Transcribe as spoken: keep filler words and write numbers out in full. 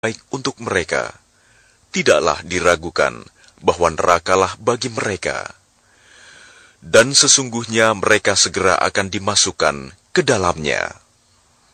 baik untuk mereka. Tidaklah diragukan bahwa nerakalah bagi mereka. Dan sesungguhnya mereka segera akan dimasukkan ke dalamnya.